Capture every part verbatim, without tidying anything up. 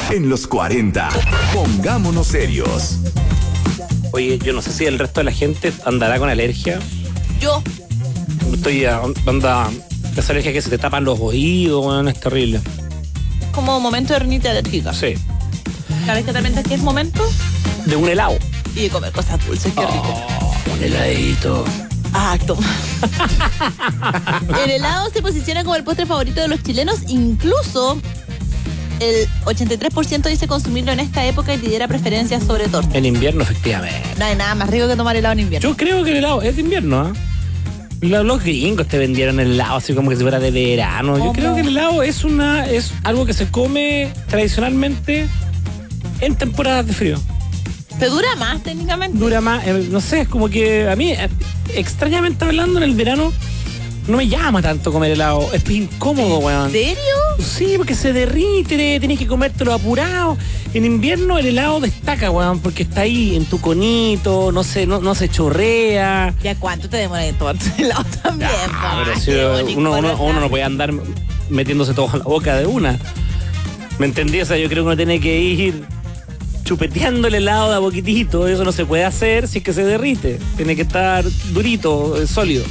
En los cuarenta, pongámonos serios. Oye, yo no sé si el resto de la gente andará con alergia. Yo. Estoy a, anda, esa alergia que se te tapan los oídos, bueno, es terrible. Como momento de rinitis alérgica. Sí. ¿Sabes que también aquí es momento? De un helado. Y de comer cosas dulces, qué rico. Oh, un heladito. Ah, toma. El helado se posiciona como el postre favorito de los chilenos, incluso el ochenta y tres por ciento dice consumirlo en esta época y lidera preferencias sobre torta. En invierno, efectivamente. No hay nada más rico que tomar helado en invierno. Yo creo que el helado es de invierno, ¿eh? Los gringos te vendieron el helado así como que si fuera de verano. ¿Cómo? Yo creo que el helado es una es algo que se come tradicionalmente en temporadas de frío. ¿Te dura más técnicamente? Dura más, eh, no sé, es como que a mí, eh, extrañamente hablando, en el verano no me llama tanto comer helado. Es incómodo, weón. ¿En serio? Sí, porque se derrite, tienes que comértelo apurado. En invierno el helado destaca, weón, porque está ahí en tu conito, no se, no, no se chorrea. ¿Ya cuánto te demora en tomar tu helado también? Ah, pero pa? si Qué bonito, uno, uno, ¿verdad? uno no puede andar metiéndose todo en la boca de una. ¿Me entendí? O sea, yo creo que uno tiene que ir chupeteando el helado de a poquitito. Eso no se puede hacer si es que se derrite. Tiene que estar durito, sólido.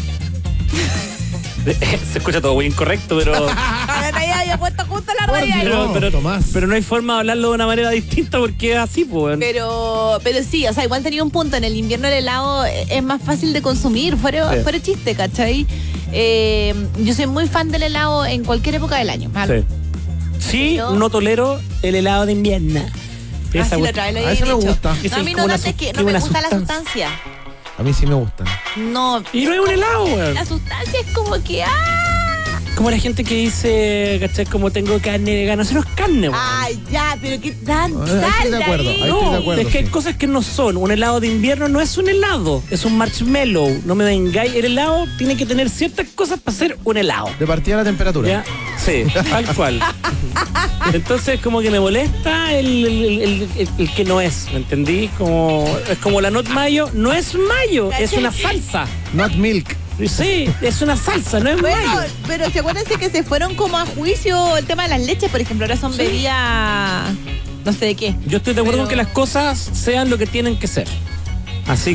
Se escucha todo muy incorrecto, pero... La raya había puesto justo la raya. pero, pero, Tomás. pero no hay forma de hablarlo de una manera distinta porque es así, pues. Pero, pero sí, o sea, igual tenía un punto. En el invierno el helado es más fácil de consumir, fuera, Sí. fuera chiste, ¿cachai? Eh, yo soy muy fan del helado en cualquier época del año. ¿Vale? Sí, sí, Pero- no tolero el helado de invierno. Ah, Esa sí, la cuest- otra vez lo A había ese me dicho. gusta. No, Esa a es mí como no, una tanto es sus- que es no me una gusta la sustancia. sustancia. A mí sí me gustan. No. Y no es un helado, weón. La sustancia es como que. ¡Ah! Como la gente que dice, ¿cachai? Como tengo carne de ganas. Eso no es carne, weón. Ay, ya, pero qué tan Ah, ahí estoy de sal acuerdo, ahí. ahí No, estoy de acuerdo, es que hay sí. cosas que no son. Un helado de invierno no es un helado, es un marshmallow. No me vengáis. El helado tiene que tener ciertas cosas para ser un helado. De partida la temperatura. ¿Ya? Sí, tal cual. Entonces como que me molesta el, el, el- el- el que no es, ¿me entendí? Como, es como la not mayo, no es mayo, es una salsa. Not milk. Sí, es una salsa, no es Bueno, mayo. pero se acuérdense que se fueron como a juicio el tema de las leches, por ejemplo, ahora son Sí. bebidas, no sé de qué. Yo estoy de acuerdo Pero- en que las cosas sean lo que tienen que ser. Así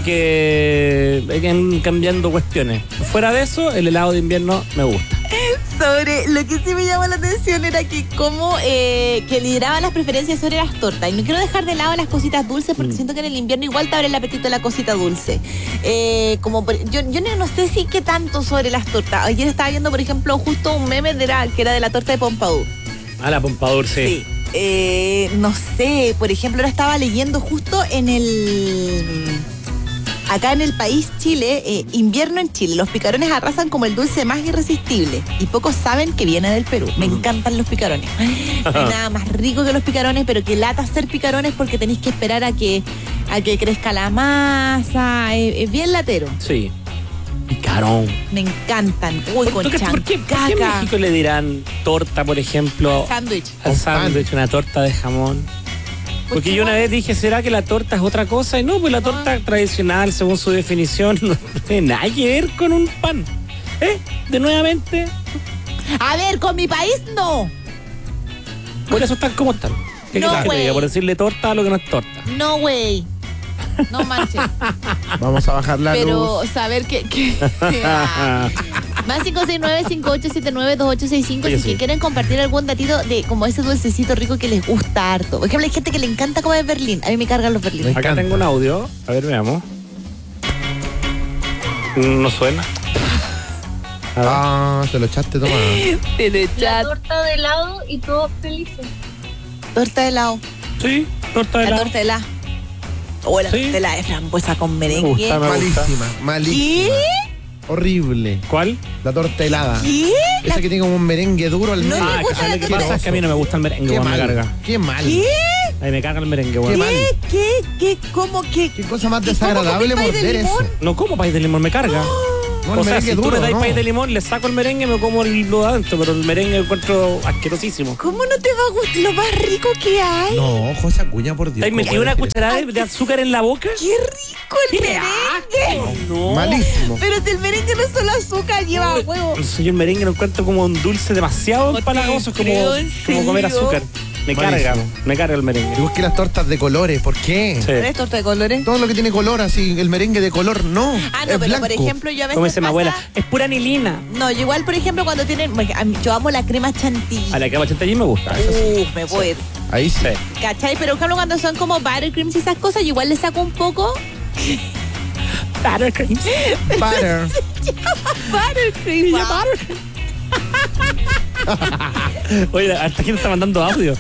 que vayan cambiando cuestiones. Fuera de eso, el helado de invierno me gusta. Sobre lo que sí me llamó la atención era que como eh, que lideraba las preferencias sobre las tortas. Y no quiero dejar de lado las cositas dulces porque Mm. siento que en el invierno igual te abre el apetito la cosita dulce. Eh, como por- yo, yo no, no sé si qué tanto sobre las tortas. Ayer estaba viendo, por ejemplo, justo un meme de la, que era de la torta de Pompadour. Ah, la Pompadour, sí. Sí. Eh, no sé, por ejemplo, ahora estaba leyendo justo en el... Acá en el país Chile, eh, invierno en Chile, los picarones arrasan como el dulce más irresistible y pocos saben que viene del Perú. Me encantan los picarones. No hay nada más rico que los picarones, pero que lata hacer picarones porque tenéis que esperar a que, a que crezca la masa. Es, es bien latero. Sí. Picarón. Me encantan. Uy, con ¿Por qué, por qué- por qué en chancaca. México le dirán torta, por ejemplo, Sándwich. al Con sándwich, una torta de jamón? Porque yo una vez dije, ¿será que la torta es otra cosa? Y no, pues la torta tradicional, según su definición, no tiene nada que ver con un pan. ¿Eh? De nuevamente, A ver, con mi país no. por eso están como están. ¿Qué No, quieres que te güey. diga? Por decirle torta a lo que no es torta. No, güey. No manches. Vamos a bajar la Pero luz. saber que... que ah. Más cinco seis nueve, cinco ocho siete nueve, dos ocho seis cinco Oye, si sí. que quieren compartir algún datito de como ese dulcecito rico que les gusta harto. Por ejemplo, hay gente que le encanta comer Berlín. A mí me cargan los Berlín. Me Acá encanta. tengo un audio. A ver, veamos. No suena. A ver. Ah, te lo echaste, Tomás. Tiene La chat. torta de helado y todos felices. Torta de helado. Sí, torta de La helado. torta de helado. O la Sí. torta de helado de frambuesa con Me merengue. gusta, me gusta. Malísima, malísima. Horrible. ¿Cuál? La torta helada. ¿Qué? Esa que tiene como un merengue duro al No medio. me Ah, gusta ¿sabes la lo que torta. pasa? Es que a mí no me gusta el merengue, Qué weón, me mal. carga. Qué mal. ¿Qué? Ahí me carga el merengue, Qué weón. mal. ¿Qué? ¿Qué? ¿Qué? ¿Cómo que? Qué cosa más ¿Y cómo desagradable comí pay de morder eso. limón? No como país de limón, me carga. No, el O sea, merengue si tú duro, me dais no. país de limón, le saco el merengue y me como el lo de adentro, pero el merengue lo encuentro asquerosísimo. ¿Cómo no te va a gustar lo más rico que hay? No, José Acuña, por Dios. ¿Te has ¿cómo metido puede una decir cucharada de, de azúcar en la boca? ¡Qué rico el ¡Qué merengue! asco! No. eso? Malísimo. Pero si el merengue no es solo azúcar, lleva huevo. Soy el merengue, lo encuentro como un dulce demasiado No te empalagoso, como, creo, ¿en como comer serio? azúcar. Me Malísimo. carga, me carga el merengue. Y busque las tortas de colores, ¿por qué? Sí. ¿Eres torta de colores? Todo lo que tiene color, así, el merengue de color, no. Ah, no, es pero blanco. por ejemplo, yo a veces Como dice mi pasa- abuela, es pura anilina. No, yo igual, por ejemplo, cuando tienen... a mí- Yo amo la crema chantilly. A la cama chantilly me gusta. Eso sí. Uf, me voy. Ahí sí. Sí. ¿Cachai? Pero por ejemplo, cuando son como buttercreams y esas cosas, yo igual le saco un poco... Buttercream. Butter. Buttercream. ah. Oye, hasta quién está mandando audio.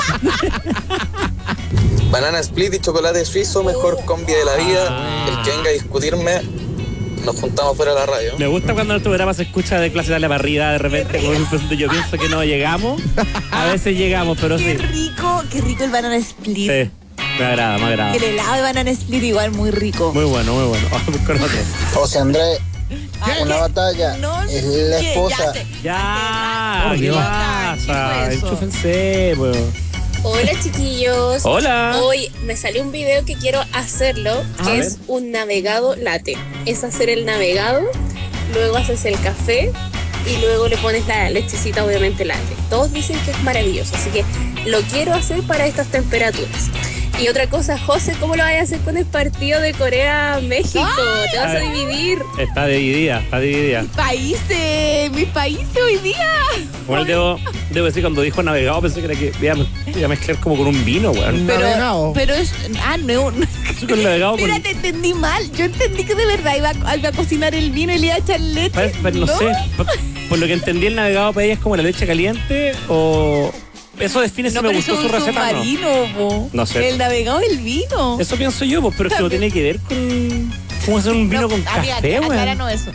Banana split y chocolate suizo, mejor combi de la vida. El que venga a discutirme, nos juntamos fuera de la radio. Me gusta cuando en el programa se escucha de clase de la barriga de repente. Cuando yo pienso que no llegamos. A veces llegamos, pero Qué sí. rico, qué rico el banana split. Sí, me agrada, me agrada. El helado de banana split igual muy rico. Muy bueno, muy bueno. Vamos con otro. José Andrés, Ah, una ¿qué? batalla, No es sé, la ya esposa. sé. Ya, Por ¿qué Dios. pasa? ¿Qué fue eso? Enchúfense, pues. Hola chiquillos. Hola. Hoy me salió un video que quiero hacerlo, A que ver. es un navegado latte. Es hacer el navegado, luego haces el café y luego le pones la lechecita, obviamente latte. Todos dicen que es maravilloso, así que lo quiero hacer para estas temperaturas. Y otra cosa, José, ¿cómo lo vas a hacer con el partido de Corea-México? Te vas a dividir. Está dividida, está dividida. Mis países, mis países hoy día. Igual debo, debo decir, cuando dijo navegado, pensé que era que iba a, iba a mezclar como con un vino, weón. Pero, Navegado. pero es. Ah, no. no. Eso con navegado con. Mira, te entendí mal. Yo entendí que de verdad iba a, iba a cocinar el vino y le iba a echar leche. Pero, pero no, sé, por, por lo que entendí, el navegado para ella es como la leche caliente o. Eso define si No, me pero gustó eso su es un receta o no. submarino, po. No sé. El navegado del vino. Eso pienso yo, pues, pero es que no tiene que ver con. ¿Cómo hacer un vino No, con amiga, café, weón? acláranos eso.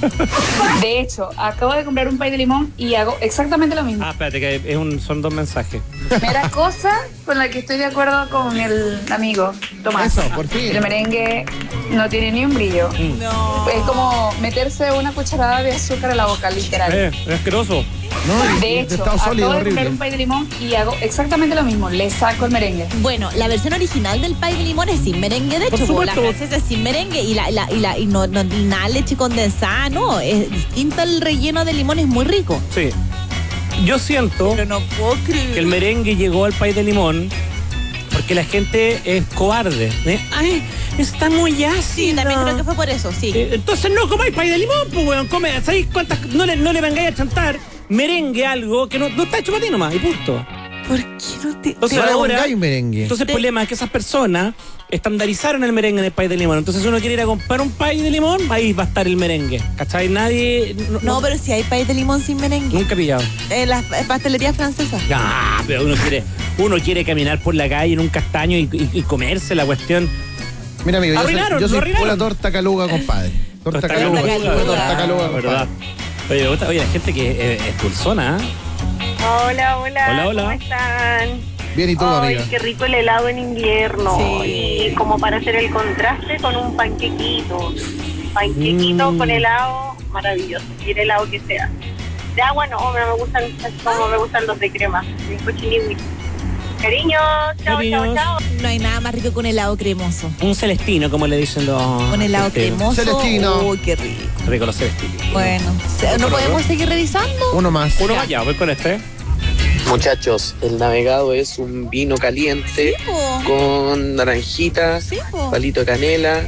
De hecho, acabo de comprar un pay de limón y hago exactamente lo mismo. Ah, espérate, que es un, son dos mensajes. Primera cosa con la que estoy de acuerdo con el amigo Tomás. Eso, por fin. El merengue no tiene ni un brillo. No. Es como meterse una cucharada de azúcar a la boca, literal. Eh, es asqueroso. No, y- De y hecho, estado acabo sólido, de comprar horrible. un pay de limón y hago exactamente lo mismo. Le saco el merengue. Bueno, la versión original del pay de limón es sin merengue, de Por hecho, po, la supuesto. francesa es sin merengue y la, y la, y la, y no, no, y nada leche condensada, no, es distinto el relleno de limón, es muy rico. Sí. Yo siento Pero no puedo creer. que el merengue llegó al país de limón porque la gente es cobarde. ¿eh? Ay, está muy ácido. Sí, también creo que fue por eso, sí. Eh, Entonces no comáis país de limón, pues weón, come, ¿sabéis cuántas? No le, no le vengáis a chantar merengue a algo que no, no está hecho para ti nomás, y punto. ¿Por qué no te...? Entonces No le ahora, pongáis merengue. entonces el problema es que esas personas estandarizaron el merengue en el país de limón. Entonces si uno quiere ir a comprar un país de limón, ahí va a estar el merengue. ¿Cachai? Nadie... No, No, pero si hay pay de limón sin merengue. Nunca he pillado. En las pastelerías francesas. Ah, pero uno quiere, uno quiere caminar por la calle en un castaño y, y- y comerse la cuestión. Mira, amigo, yo soy, Arruinaron, yo lo soy arruinaron. pura torta caluga, compadre. Torta Torta caluga. caluga. Pura torta caluga, ¿verdad? compadre. Oye, me gusta- oye, la gente que es, es dulzona, ¿eh? Hola, hola. Hola, hola. ¿Cómo están? Bien, ¿y tú, Ay, amiga? qué rico el helado en invierno. Sí. Y como para hacer el contraste con un panquequito. Panquequito Mm. con helado, maravilloso. Y el helado que sea. De agua no, no me gustan como me gustan los de crema. De cochinigüi. Cariño, chao, Cariños. chao, chao. No hay nada más rico que un helado cremoso. Un celestino, como le dicen los... Un helado celestinos. cremoso. Celestino. Uy, qué rico. Rico los celestinos. Bueno, ¿se- ¿no podemos seguir revisando? Uno más. Uno más, ya, voy con este. Muchachos, el navegado es un vino caliente Sí, po. con naranjita, Sí, po. palito de canela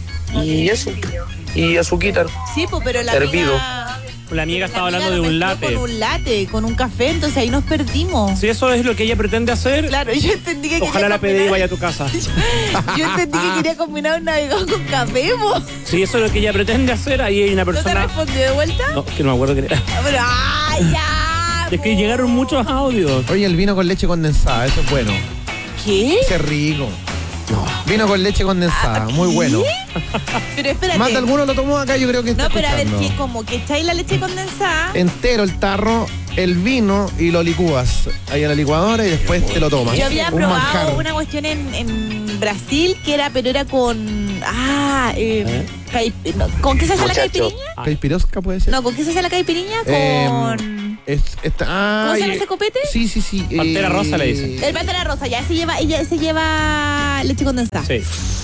y eso. Y azuquita. Sí, po, pero la Hervido. amiga... La amiga la estaba amiga hablando de lo un mezcló latte. Con un latte, con un café, entonces ahí nos perdimos. Si eso es lo que ella pretende hacer, Claro, yo entendí que ojalá quería la pedí y combinar- vaya a tu casa. Yo entendí que quería combinar un navegado con café, po. Si eso es lo que ella pretende hacer, ahí hay una ¿No te persona... respondió de vuelta? No, que no me acuerdo quién era. Ah, pero, ¡ay, ya! Es que po. llegaron muchos audios. Oye, el vino con leche condensada, eso es bueno. ¿Qué? Ese es rico. Vino con leche condensada, muy bueno. Pero espérate. Más de alguno lo tomó acá, yo creo que está No, pero a ver, escuchando. ¿qué? Como que echáis la leche condensada. Entero el tarro, el vino y lo licúas ahí a la licuadora y después te lo tomas. Yo había Un probado manjar. una cuestión en, en Brasil que era, pero era con. Ah, eh, ¿Eh? caip- no, ¿con qué se hace la Muchacho. caipiriña? ¿Caipirosca puede ser? No, ¿con qué se hace la caipiriña? Eh, Con. Es, está, ¿Cómo ay, se llama ese copete? Sí, sí, sí. Pantera eh, rosa le dicen. El pantera rosa, ya ese lleva, ella se lleva leche condensada. Sí.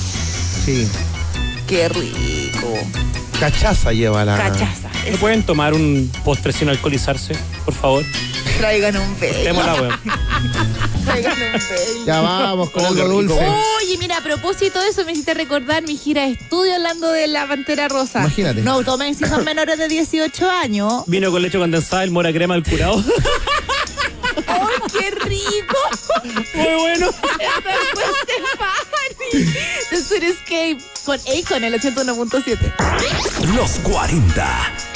Sí. Qué rico. Cachaza lleva la. Cachaza. ¿No pueden tomar un postre sin alcoholizarse, por favor? Traigan un Baileys. Démosla, weón. Traigan un Baileys. Ya vamos con Oh, qué algo rico. dulce. Oye, mira, a propósito de eso, me hiciste recordar mi gira de estudio hablando de la Pantera Rosa. Imagínate. No tomen si son menores de dieciocho años. Vino con leche condensada, el mora crema, el curado. ¡Ay, qué rico! Muy bueno. The Sweet Escape con Akon en el ochenta y uno punto siete. Los cuarenta.